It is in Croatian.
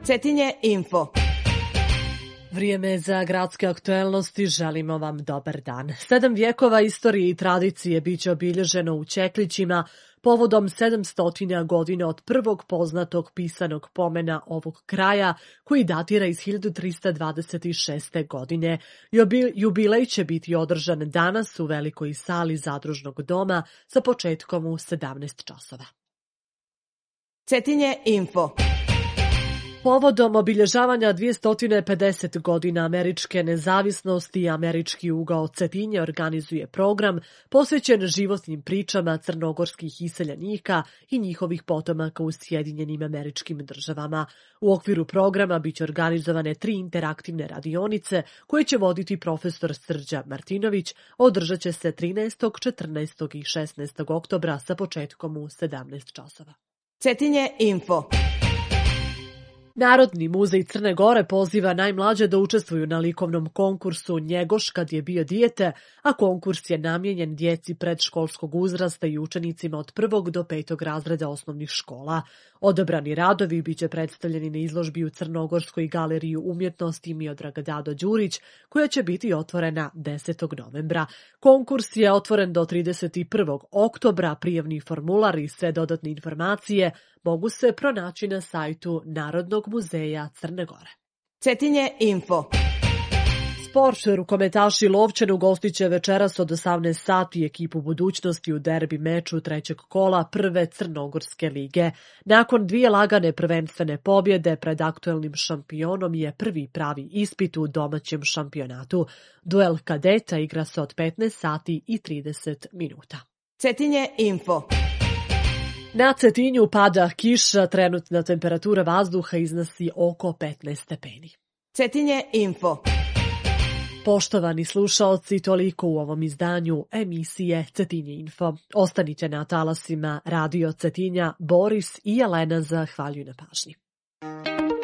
Cetinje Info. Vrijeme za gradske aktuelnosti, želimo vam dobar dan. 7 vjekova istorije i tradicije biće obilježeno u Čeklićima povodom 700 godina od prvog poznatog pisanog pomena ovog kraja, koji datira iz 1326. godine. Jubilej će biti održan danas u velikoj sali Zadružnog doma sa početkom u 17 časova. Cetinje Info. Povodom obilježavanja 250 godina američke nezavisnosti, Američki ugao Cetinje organizuje program posvećen životnim pričama crnogorskih iseljenika i njihovih potomaka u Sjedinjenim Američkim Državama. U okviru programa biće organizovane 3 interaktivne radionice koje će voditi profesor Srđa Martinović, održat će se 13., 14. i 16. oktobra sa početkom u 17 časova. Cetinje Info. Narodni muzej Crne Gore poziva najmlađe da učestvuju na likovnom konkursu Njegoš kad je bio dijete, a konkurs je namijenjen djeci predškolskog uzrasta i učenicima od 1. do 5. razreda osnovnih škola. Odabrani radovi biće predstavljeni na izložbi u Crnogorskoj galeriji umjetnosti Miodraga Dado Đurić, koja će biti otvorena 10. novembra. Konkurs je otvoren do 31. oktobra, prijavni formular i sve dodatne informacije mogu se pronaći na sajtu Narodnog muzeja Crne Gore. Cetinje Info. Sport, rukometaši Lovćan ugostit će večeras od 18 sati ekipu Budućnosti u derbi meču 3. kola prve Crnogorske lige. Nakon 2 lagane prvenstvene pobjede pred aktuelnim šampionom je prvi pravi ispit u domaćem šampionatu. Duel kadeta igra se od 15 sati i 30 minuta. Cetinje Info. Na Cetinju pada kiša, trenutna temperatura vazduha iznosi oko 15 stepeni. Cetinje Info. Poštovani slušaoci, toliko u ovom izdanju emisije Cetinje Info. Ostanite na talasima Radio Cetinja. Boris i Jelena zahvaljuju na pažnji.